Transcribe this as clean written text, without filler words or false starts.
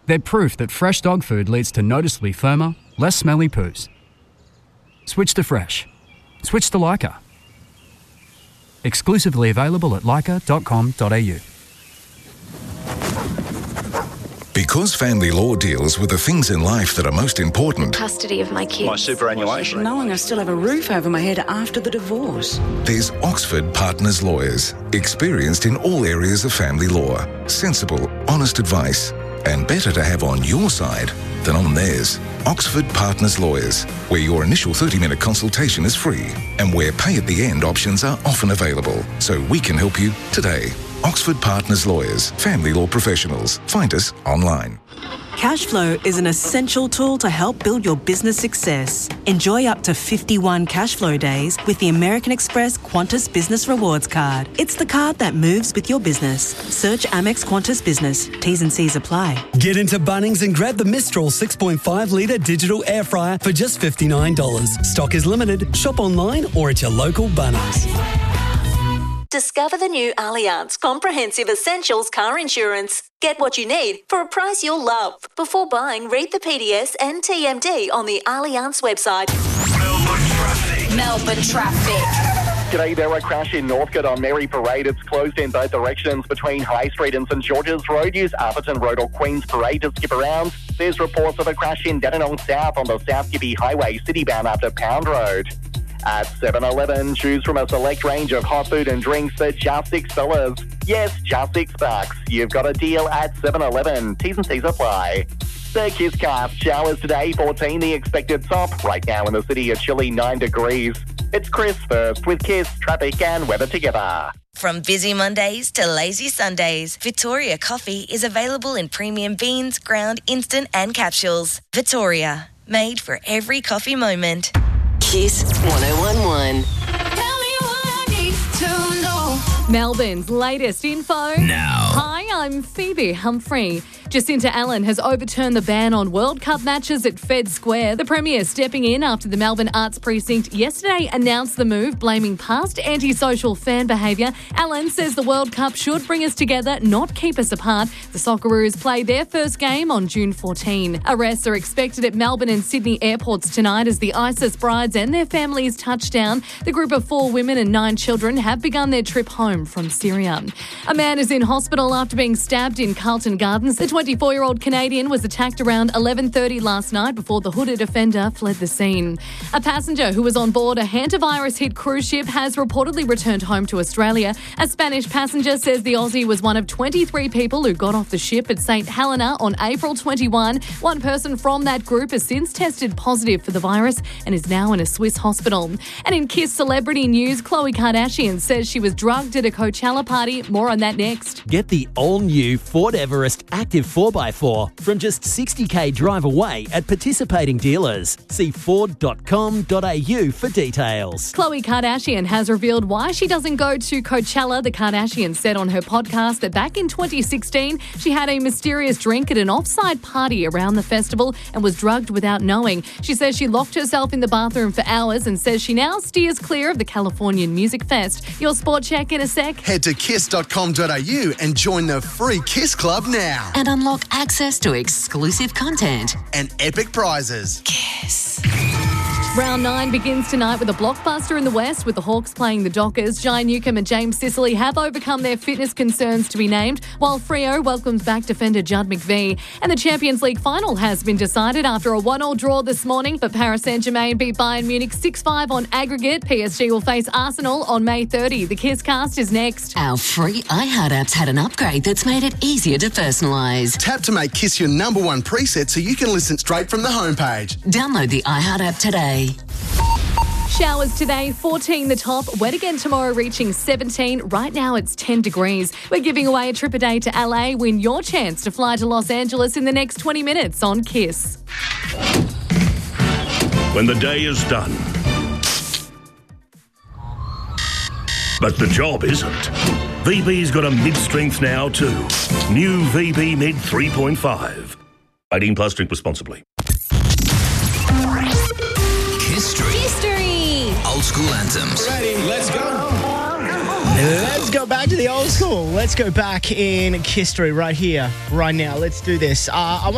They're proof that fresh dog food leads to noticeably firmer, less smelly poos. Switch to Fresh. Switch to Leica. Exclusively available at leica.com.au. Because family law deals with the things in life that are most important. Custody of my kids. My superannuation. Knowing I still have a roof over my head after the divorce. There's Oxford Partners Lawyers, experienced in all areas of family law. Sensible, honest advice, and better to have on your side than on theirs. Oxford Partners Lawyers, where your initial 30-minute consultation is free and where pay-at-the-end options are often available. So we can help you today. Oxford Partners Lawyers, family law professionals. Find us online. Cashflow is an essential tool to help build your business success. Enjoy up to 51 Cashflow days with the American Express Qantas Business Rewards Card. It's the card that moves with your business. Search Amex Qantas Business. T's and C's apply. Get into Bunnings and grab the Mistral 6.5 litre digital air fryer for just $59. Stock is limited. Shop online or at your local Bunnings. Discover the new Allianz Comprehensive Essentials Car Insurance. Get what you need for a price you'll love. Before buying, read the PDS and TMD on the Allianz website. Melbourne traffic. G'day, there a crash in Northcote on Mary Parade. It's closed in both directions between High Street and St George's Road. Use Arthurton Road or Queen's Parade to skip around. There's reports of a crash in Dandenong South on the South Gibby Highway, citybound after Pound Road. At 7-Eleven, choose from a select range of hot food and drinks for just $6. Yes, just $6. You've got a deal at 7-Eleven. T's and C's apply. The KissCast showers today, 14 the expected top. Right now in the city, a chilly 9 degrees. It's Chris first with Kiss, traffic and weather together. From busy Mondays to lazy Sundays, Victoria Coffee is available in premium beans, ground, instant and capsules. Victoria, made for every coffee moment. Kiss 1011. Melbourne's latest info. Now. Hi, I'm Phoebe Humphrey. Jacinta Allen has overturned the ban on World Cup matches at Fed Square. The Premier stepping in after the Melbourne Arts Precinct yesterday announced the move, blaming past antisocial fan behaviour. Allen says the World Cup should bring us together, not keep us apart. The Socceroos play their first game on June 14. Arrests are expected at Melbourne and Sydney airports tonight as the ISIS brides and their families touch down. The group of 4 women and 9 children have begun their trip home from Syria. A man is in hospital after being stabbed in Carlton Gardens. The 24-year-old Canadian was attacked around 11:30 last night before the hooded offender fled the scene. A passenger who was on board a hantavirus-hit cruise ship has reportedly returned home to Australia. A Spanish passenger says the Aussie was one of 23 people who got off the ship at St Helena on April 21. One person from that group has since tested positive for the virus and is now in a Swiss hospital. And in Kiss celebrity news, Khloe Kardashian says she was drugged at a Coachella party. More on that next. Get the all-new Ford Everest Active 4x4 from just $60,000 drive away at participating dealers. See Ford.com.au for details. Khloe Kardashian has revealed why she doesn't go to Coachella. The Kardashians said on her podcast that back in 2016, she had a mysterious drink at an off-site party around the festival and was drugged without knowing. She says she locked herself in the bathroom for hours and says she now steers clear of the Californian Music Fest. Your sport check in a sec. Head to kiss.com.au and join the free Kiss Club now. And unlock access to exclusive content and epic prizes. Kiss. Round 9 begins tonight with a blockbuster in the West with the Hawks playing the Dockers. Jai Newcomb and James Sicily have overcome their fitness concerns to be named, while Freo welcomes back defender Judd McVie. And the Champions League final has been decided after a 1-1 draw this morning. But Paris Saint-Germain beat Bayern Munich 6-5 on aggregate. PSG will face Arsenal on May 30. The Kiss Cast is next. Our free iHeart app's had an upgrade that's made it easier to personalise. Tap to make Kiss your number one preset so you can listen straight from the homepage. Download the iHeart app today. Showers today, 14 the top. Wet again tomorrow, reaching 17. Right now it's 10 degrees. We're giving away a trip a day to LA. Win your chance to fly to Los Angeles in the next 20 minutes on Kiss. When the day is done, but the job isn't, VB's got a mid-strength now too. New VB Mid 3.5. 18 plus, drink responsibly. History. Old school anthems. Ready, let's go. Let's go back to the old school. Let's go back in history right here, right now. Let's do this. I